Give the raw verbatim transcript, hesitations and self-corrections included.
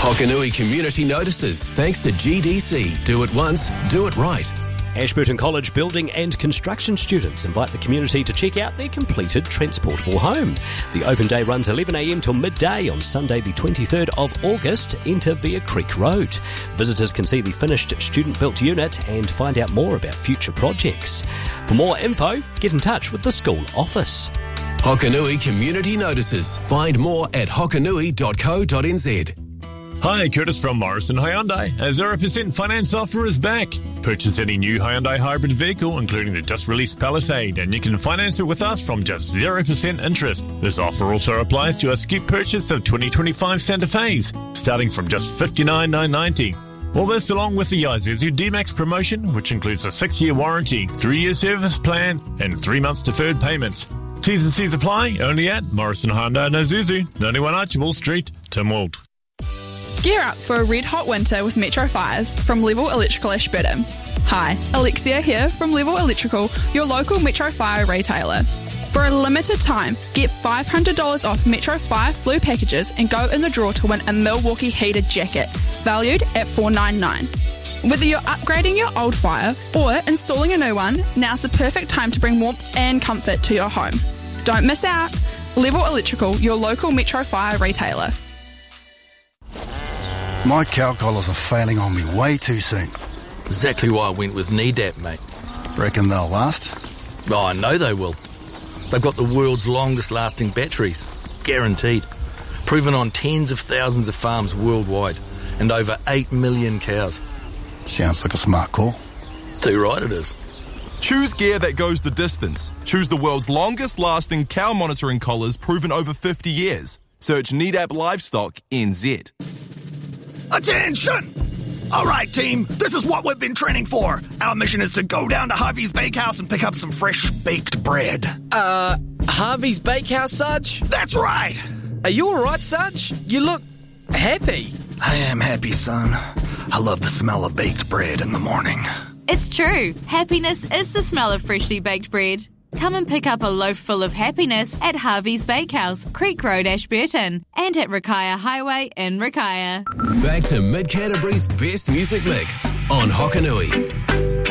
Hokanui Community Notices, thanks to G D C. Do it once, do it right. Ashburton College building and construction students invite the community to check out their completed transportable home. The open day runs eleven a m till midday on Sunday the twenty-third of August. Enter via Creek Road. Visitors can see the finished student-built unit and find out more about future projects. For more info, get in touch with the school office. Hokanui Community Notices. Find more at hokanui dot co dot n z. Hi, Curtis from Morrison Hyundai. A zero percent finance offer is back. Purchase any new Hyundai hybrid vehicle, including the just-released Palisade, and you can finance it with us from just zero percent interest. This offer also applies to a skip purchase of twenty twenty-five Santa Fe's, starting from just fifty-nine thousand nine hundred ninety. All this along with the Isuzu D-Max promotion, which includes a six-year warranty, three-year service plan, and three months deferred payments. T's and C's apply, only at Morrison Hyundai and Isuzu, ninety-one Archibald Street, Tynwald. Gear up for a red-hot winter with Metro Fires from Level Electrical Ashburton. Hi, Alexia here from Level Electrical, your local Metro Fire retailer. For a limited time, get five hundred dollars off Metro Fire flu packages and go in the draw to win a Milwaukee heated jacket, valued at four dollars and ninety-nine cents. Whether you're upgrading your old fire or installing a new one, now's the perfect time to bring warmth and comfort to your home. Don't miss out. Level Electrical, your local Metro Fire retailer. My cow collars are failing on me way too soon. Exactly why I went with Nedap, mate. Reckon they'll last? Oh, I know they will. They've got the world's longest lasting batteries. Guaranteed. Proven on tens of thousands of farms worldwide and over eight million cows. Sounds like a smart call. Too right it is. Choose gear that goes the distance. Choose the world's longest lasting cow monitoring collars proven over fifty years. Search Nedap Livestock N Z. Attention! All right, team, this is what we've been training for. Our mission is to go down to Harvey's Bakehouse and pick up some fresh baked bread. Uh, Harvey's Bakehouse, Sarge? That's right. Are you all right, Sarge? You look happy. I am happy, son. I love the smell of baked bread in the morning. It's true. Happiness is the smell of freshly baked bread. Come and pick up a loaf full of happiness at Harvey's Bakehouse, Creek Road, Ashburton, and at Rakaia Highway in Rakaia. Back to Mid Canterbury's best music mix on Hokanui.